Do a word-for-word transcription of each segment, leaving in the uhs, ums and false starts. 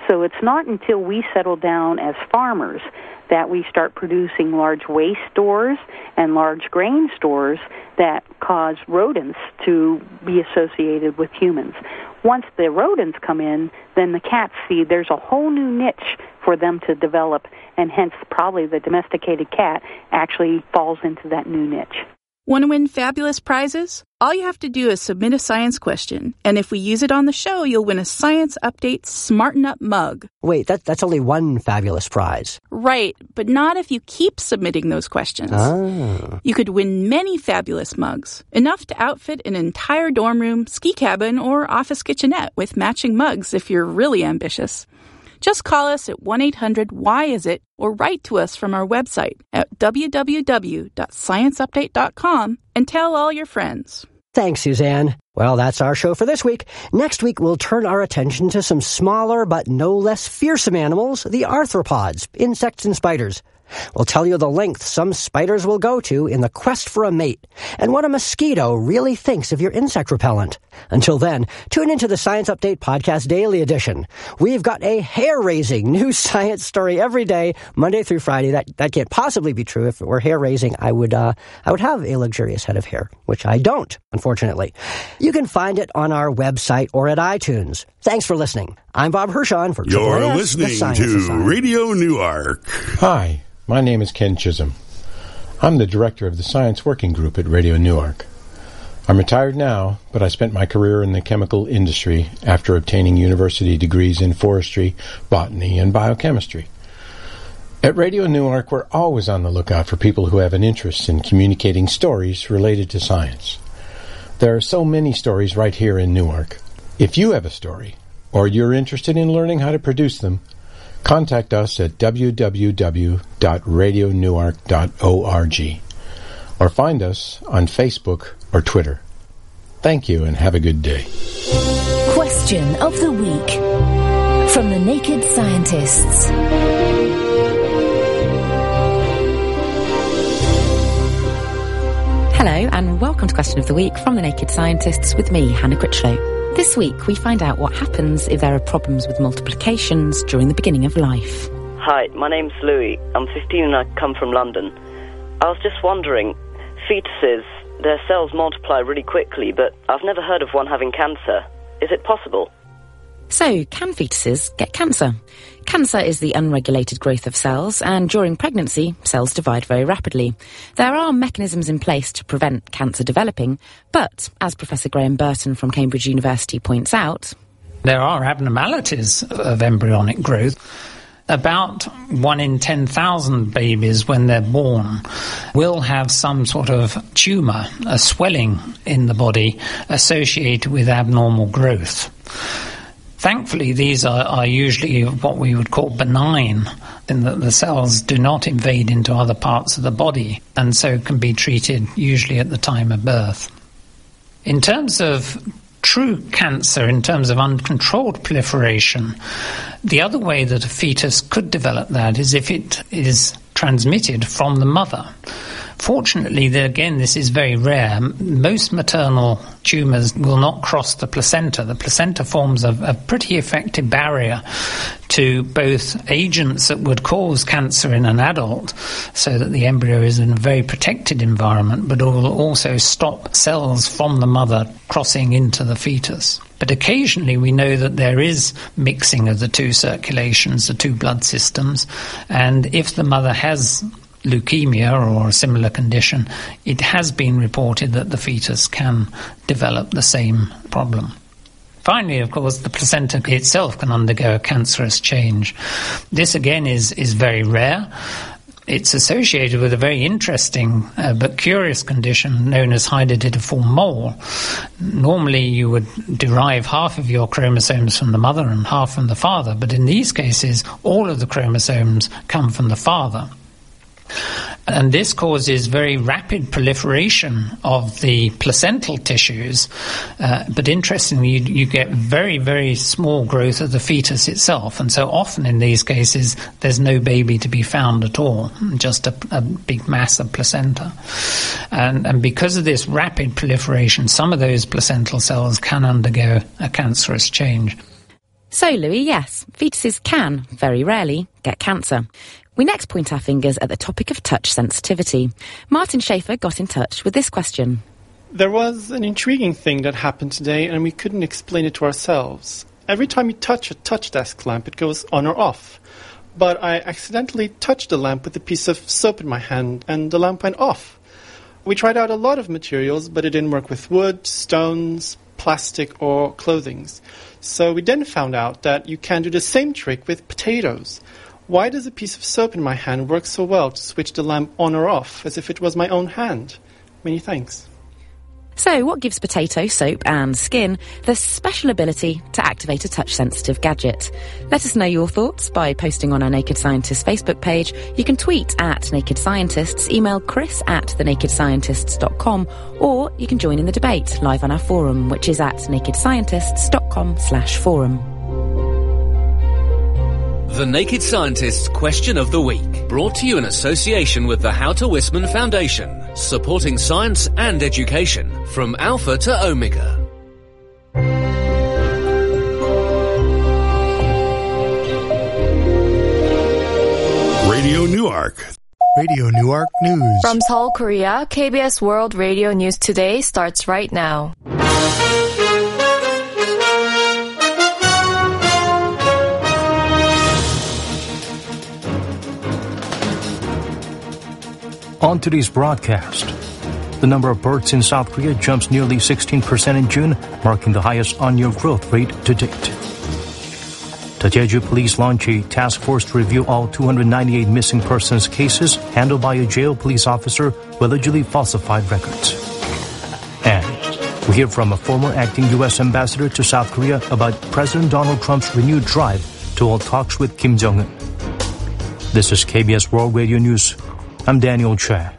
So it's not until we settle down as farmers that we start producing large waste stores and large grain stores that cause rodents to be associated with humans. Once the rodents come in, then the cats see there's a whole new niche for them to develop, and hence probably the domesticated cat actually falls into that new niche. Want to win fabulous prizes? All you have to do is submit a science question, and if we use it on the show, you'll win a Science Update Smarten Up mug. Wait, that, that's only one fabulous prize. Right, but not if you keep submitting those questions. Ah. You could win many fabulous mugs, enough to outfit an entire dorm room, ski cabin, or office kitchenette with matching mugs if you're really ambitious. Just call us at one eight hundred why is it or write to us from our website at w w w dot science update dot com and tell all your friends. Thanks, Suzanne. Well, that's our show for this week. Next week, we'll turn our attention to some smaller but no less fearsome animals, the arthropods, insects and spiders. We'll tell you the length some spiders will go to in the quest for a mate, and what a mosquito really thinks of your insect repellent. Until then, tune into the Science Update Podcast Daily Edition. We've got a hair-raising new science story every day, Monday through Friday. That that can't possibly be true. If it were hair-raising, I would uh, I would have a luxurious head of hair, which I don't, unfortunately. You can find it on our website or at iTunes. Thanks for listening. I'm Bob Hirschon for You're Triple S, listening the Science to Society. Radio Newark. Hi. My name is Ken Chisholm. I'm the director of the Science Working Group at Radio Newark. I'm retired now, but I spent my career in the chemical industry after obtaining university degrees in forestry, botany, and biochemistry. At Radio Newark, we're always on the lookout for people who have an interest in communicating stories related to science. There are so many stories right here in Newark. If you have a story, or you're interested in learning how to produce them, contact us at w w w dot radio newark dot org or find us on Facebook or Twitter. Thank you and have a good day. Question of the Week from the Naked Scientists. Hello and welcome to Question of the Week from the Naked Scientists with me, Hannah Critchlow. This week, we find out what happens if there are problems with multiplications during the beginning of life. Hi, my name's Louis. I'm fifteen and I come from London. I was just wondering, fetuses, their cells multiply really quickly, but I've never heard of one having cancer. Is it possible? So, can fetuses get cancer? Cancer is the unregulated growth of cells, and during pregnancy, cells divide very rapidly. There are mechanisms in place to prevent cancer developing, but, as Professor Graham Burton from Cambridge University points out, there are abnormalities of embryonic growth. About one in ten thousand babies, when they're born, will have some sort of tumour, a swelling in the body associated with abnormal growth. Thankfully, these are, are usually what we would call benign, in that the cells do not invade into other parts of the body, and so can be treated usually at the time of birth. In terms of true cancer, in terms of uncontrolled proliferation, the other way that a fetus could develop that is if it is transmitted from the mother. Fortunately, again, this is very rare. Most maternal tumours will not cross the placenta. The placenta forms a, a pretty effective barrier to both agents that would cause cancer in an adult, so that the embryo is in a very protected environment, but it will also stop cells from the mother crossing into the fetus. But occasionally we know that there is mixing of the two circulations, the two blood systems, and if the mother has leukemia or a similar condition, it has been reported that the fetus can develop the same problem. Finally, of course, the placenta itself can undergo a cancerous change. This again is, is very rare. It's associated with a very interesting uh, but curious condition known as hydatidiform mole. Normally you would derive half of your chromosomes from the mother and half from the father, but in these cases all of the chromosomes come from the father. And this causes very rapid proliferation of the placental tissues, uh, but interestingly you, you get very, very small growth of the fetus itself, and so often in these cases there's no baby to be found at all, just a, a big mass of placenta. And, and because of this rapid proliferation, some of those placental cells can undergo a cancerous change. So, Louis, yes, fetuses can, very rarely, get cancer. We next point our fingers at the topic of touch sensitivity. Martin Schaefer got in touch with this question. There was an intriguing thing that happened today, and we couldn't explain it to ourselves. Every time you touch a touch desk lamp, it goes on or off. But I accidentally touched the lamp with a piece of soap in my hand, and the lamp went off. We tried out a lot of materials, but it didn't work with wood, stones, plastic, or clothings. So we then found out that you can do the same trick with potatoes. Why does a piece of soap in my hand work so well to switch the lamp on or off, as if it was my own hand? Many thanks. So, what gives potato, soap and skin the special ability to activate a touch-sensitive gadget? Let us know your thoughts by posting on our Naked Scientists Facebook page. You can tweet at Naked Scientists, email chris at the naked scientists dot com, or you can join in the debate live on our forum, which is at nakedscientists.com slash forum. The Naked Scientists Question of the Week, brought to you in association with the Houter Wisman Foundation, supporting science and education from Alpha to Omega. Radio Newark. Radio Newark News. From Seoul, Korea, K B S World Radio News Today starts right now. On today's broadcast, the number of births in South Korea jumps nearly sixteen percent in June, marking the highest on-year growth rate to date. The Jeju Police launch a task force to review all two hundred ninety-eight missing persons cases handled by a jail police officer who allegedly falsified records. And we hear from a former acting U S ambassador to South Korea about President Donald Trump's renewed drive to hold talks with Kim Jong-un. This is K B S World Radio News. I'm Daniel Choi.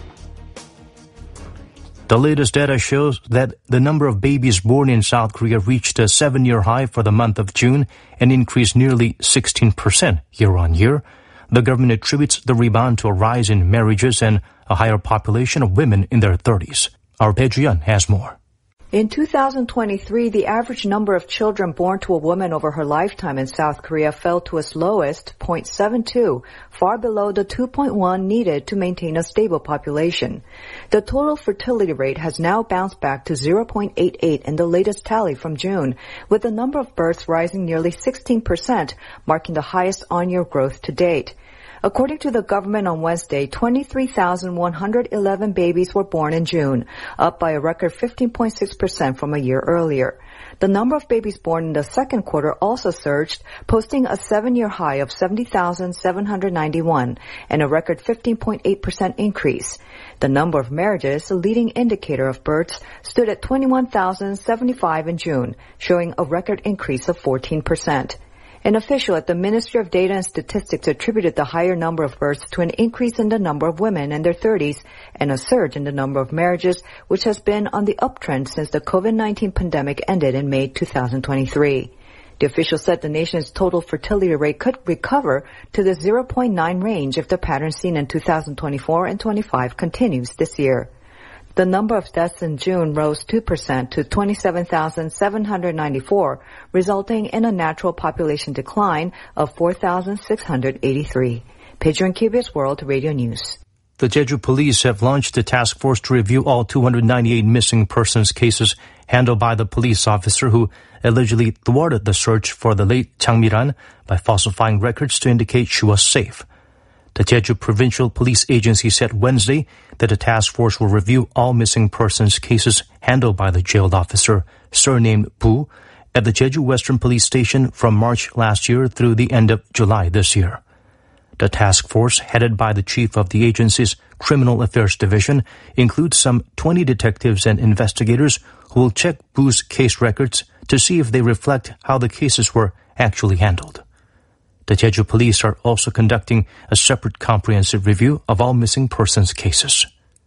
The latest data shows that the number of babies born in South Korea reached a seven-year high for the month of June and increased nearly sixteen percent year-on-year. The government attributes the rebound to a rise in marriages and a higher population of women in their thirties. Our Pei-Juan has more. In two thousand twenty-three, the average number of children born to a woman over her lifetime in South Korea fell to its lowest, zero point seven two, far below the two point one needed to maintain a stable population. The total fertility rate has now bounced back to zero point eight eight in the latest tally from June, with the number of births rising nearly sixteen percent, marking the highest on-year growth to date. According to the government on Wednesday, twenty-three thousand one hundred eleven babies were born in June, up by a record fifteen point six percent from a year earlier. The number of babies born in the second quarter also surged, posting a seven-year high of seventy thousand seven hundred ninety-one and a record fifteen point eight percent increase. The number of marriages, a leading indicator of births, stood at twenty-one thousand seventy-five in June, showing a record increase of fourteen percent. An official at the Ministry of Data and Statistics attributed the higher number of births to an increase in the number of women in their thirties and a surge in the number of marriages, which has been on the uptrend since the COVID nineteen pandemic ended in May two thousand twenty-three. The official said the nation's total fertility rate could recover to the zero point nine range if the pattern seen in two thousand twenty-four and twenty-five continues this year. The number of deaths in June rose two percent to twenty-seven thousand seven hundred ninety-four, resulting in a natural population decline of four thousand six hundred eighty-three. Pei-Juan, K B S World Radio News. The Jeju Police have launched a task force to review all two hundred ninety-eight missing persons cases handled by the police officer who allegedly thwarted the search for the late Chang Mi-ran by falsifying records to indicate she was safe. The Jeju Provincial Police Agency said Wednesday that the task force will review all missing persons cases handled by the jailed officer, surnamed Bu, at the Jeju Western Police Station from March last year through the end of July this year. The task force, headed by the chief of the agency's Criminal Affairs Division, includes some twenty detectives and investigators who will check Bu's case records to see if they reflect how the cases were actually handled. The Jeju Police are also conducting a separate comprehensive review of all missing persons cases.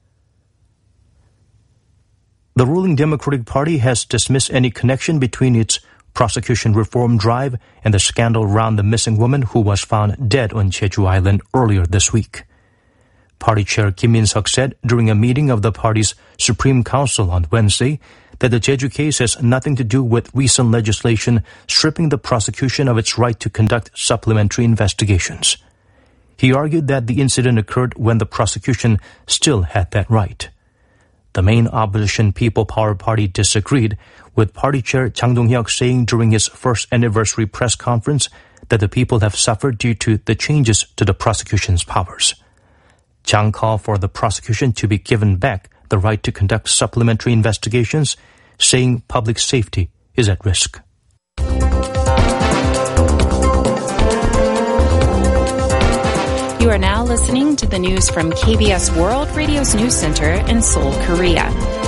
The ruling Democratic Party has dismissed any connection between its prosecution reform drive and the scandal around the missing woman who was found dead on Jeju Island earlier this week. Party Chair Kim Min-seok said during a meeting of the party's Supreme Council on Wednesday that the Jeju case has nothing to do with recent legislation stripping the prosecution of its right to conduct supplementary investigations. He argued that the incident occurred when the prosecution still had that right. The main opposition People Power Party disagreed, with Party Chair Chang Dong-hyuk saying during his first anniversary press conference that the people have suffered due to the changes to the prosecution's powers. Chang called for the prosecution to be given back the right to conduct supplementary investigations, saying public safety is at risk. You are now listening to the news from K B S World Radio's News Center in Seoul, Korea.